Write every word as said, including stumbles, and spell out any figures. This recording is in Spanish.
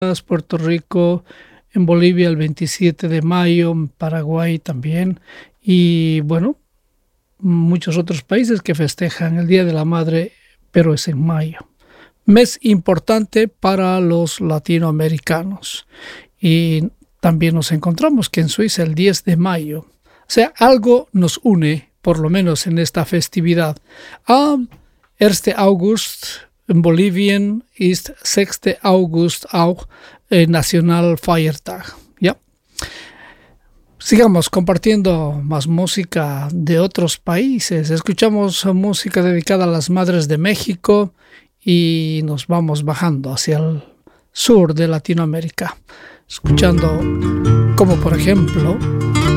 Puerto Rico, en Bolivia el veintisiete de mayo, en Paraguay también, y bueno, muchos otros países que festejan el Día de la Madre, pero es en mayo. Mes importante para los latinoamericanos. Y también nos encontramos que en Suiza el diez de mayo, o sea, algo nos une, por lo menos en esta festividad. Am erster August in Bolivien ist sechster August auch eh, Nationalfeiertag. ¿Ya? Sigamos compartiendo más música de otros países. Escuchamos música dedicada a las madres de México y nos vamos bajando hacia el sur de Latinoamérica, escuchando como por ejemplo